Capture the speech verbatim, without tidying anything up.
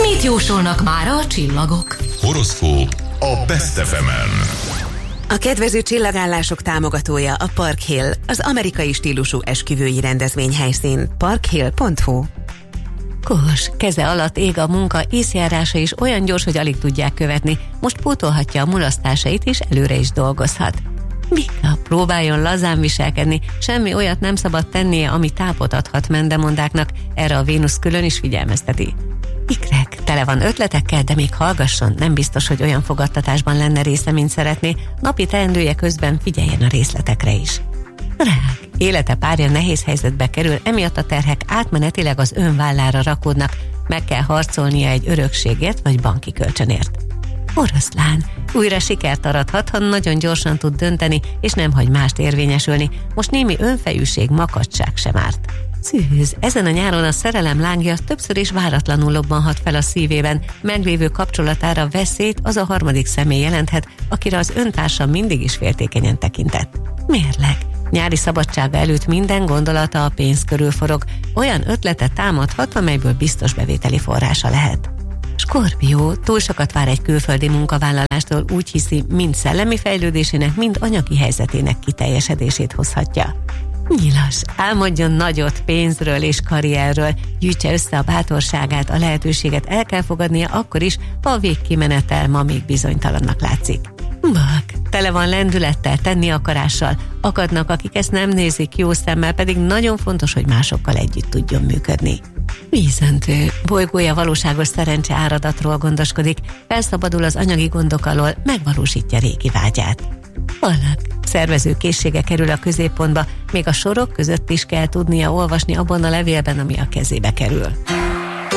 Mit jósolnak mára a csillagok? Horoszkóp a Best ef emen. A kedvező csillagállások támogatója a Park Hill, az amerikai stílusú esküvői rendezvényhelyszín. park hill pont hu. Kós, keze alatt ég a munka, észjárása is olyan gyors, hogy alig tudják követni. Most pótolhatja a mulasztásait, és előre is dolgozhat. Vika, próbáljon lazán viselkedni, semmi olyat nem szabad tennie, ami tápot adhat mendemondáknak, erre a Vénusz külön is figyelmezteti. Ikrek, tele van ötletekkel, de még hallgasson, nem biztos, hogy olyan fogadtatásban lenne része, mint szeretné, napi teendője közben figyeljen a részletekre is. Rák, élete párja nehéz helyzetbe kerül, emiatt a terhek átmenetileg az ön vállára rakódnak, meg kell harcolnia egy örökségért vagy banki kölcsönért. Oroszlán, újra sikert arathat, ha nagyon gyorsan tud dönteni, és nem hagy mást érvényesülni, most némi önfejűség, makacság sem árt. Szűz, ezen a nyáron a szerelem lángja többször is váratlanul lobbanhat fel a szívében, meglévő kapcsolatára veszélyt az a harmadik személy jelenthet, akire az öntársa mindig is féltékenyen tekintett. Mérleg, nyári szabadsága előtt minden gondolata a pénz körül forog, olyan ötlete támadhat, amelyből biztos bevételi forrása lehet. Skorpió, túl sokat vár egy külföldi munkavállalástól, úgy hiszi, mind szellemi fejlődésének, mind anyagi helyzetének kiteljesedését hozhatja. Nyilas, álmodjon nagyot pénzről és karrierről, gyűjtse össze a bátorságát, a lehetőséget el kell fogadnia akkor is, ha a végkimenetel ma még bizonytalannak látszik. Bak, tele van lendülettel, tenni akarással, akadnak, akik ezt nem nézik jó szemmel, pedig nagyon fontos, hogy másokkal együtt tudjon működni. Vízöntő, bolygója valóságos szerencse áradatról gondoskodik, felszabadul az anyagi gondok alól, megvalósítja régi vágyát. Halak, szervező készsége kerül a középpontba, még a sorok között is kell tudnia olvasni abban a levélben, ami a kezébe kerül.